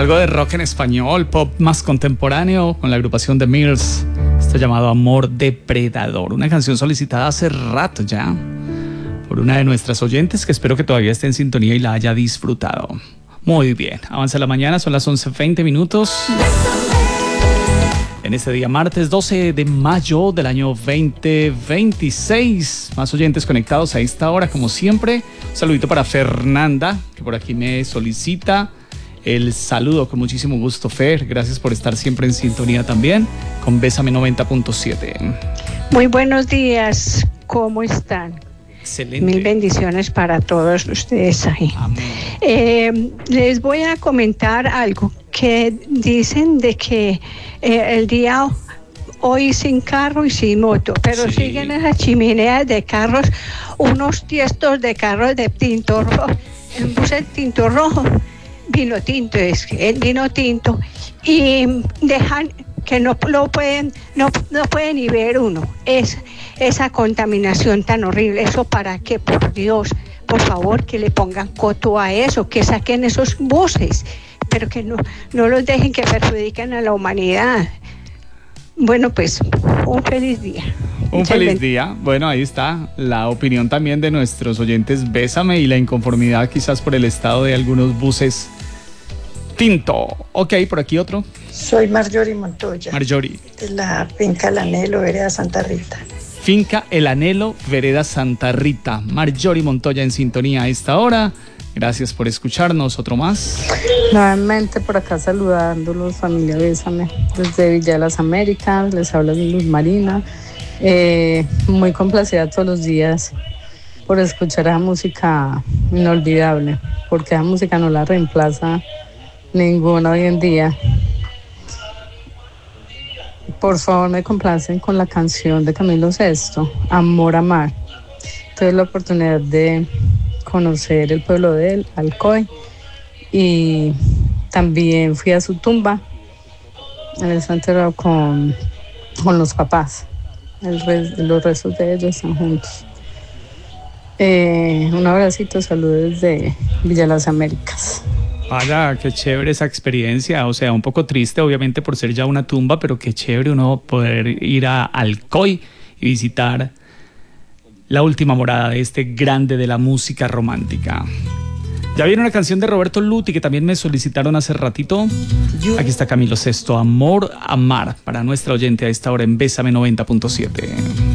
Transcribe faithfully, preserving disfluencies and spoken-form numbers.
Algo de rock en español, pop más contemporáneo con la agrupación The Mirrors. Esto llamado Amor Depredador, una canción solicitada hace rato ya por una de nuestras oyentes que espero que todavía esté en sintonía y la haya disfrutado. Muy bien, avanza la mañana, son las once veinte minutos. En este día martes doce de mayo del año veinte veintiséis. Más oyentes conectados a esta hora como siempre. Un saludito para Fernanda, que por aquí me solicita el saludo con muchísimo gusto. Fer, gracias por estar siempre en sintonía también con Bésame noventa punto siete. Muy buenos días, ¿cómo están? Excelente. Mil bendiciones para todos ustedes ahí. Amén. Eh, les voy a comentar algo que dicen de que eh, el día hoy sin carro y sin moto, pero Sí. siguen en las chimeneas de carros unos tiestos de carros de tinto rojo, en bus de tinto rojo, vino tinto, es el vino tinto, y dejan que no lo pueden, no, no pueden ni ver uno. Es esa contaminación tan horrible. ¿Eso para qué? Por Dios, por favor, que le pongan coto a eso, que saquen esos buses, pero que no, no los dejen que perjudiquen a la humanidad. Bueno, pues, un feliz día. Un Muchas feliz ben- día. Bueno, ahí está la opinión también de nuestros oyentes Bésame y la inconformidad quizás por el estado de algunos buses tinto. Ok, por aquí otro. Soy Marjorie Montoya, Marjorie. de la finca El Anhelo, vereda Santa Rita. Finca El Anhelo, vereda Santa Rita. Marjorie Montoya en sintonía a esta hora. Gracias por escucharnos. Otro más. Nuevamente por acá saludándolos, familia Bésame, desde Villa de las Américas, les habla Luz Marina. Eh, muy complacida todos los días por escuchar esa música inolvidable, porque esa música no la reemplaza ninguna hoy en día. Por favor, me complacen con la canción de Camilo Sesto, Amor a Mar. Tuve la oportunidad de conocer el pueblo de él, Alcoy, y también fui a su tumba. Él está enterrado con, con los papás. El res, los restos de ellos están juntos. Eh, un abracito, saludos desde Villa de las Américas. Vaya, qué chévere esa experiencia. O sea, un poco triste, obviamente, por ser ya una tumba, pero qué chévere uno poder ir a Alcoy y visitar la última morada de este grande de la música romántica. Ya viene una canción de Roberto Luti que también me solicitaron hace ratito. Aquí está Camilo Sesto, Amor a Mar, para nuestra oyente a esta hora en Bésame noventa punto siete.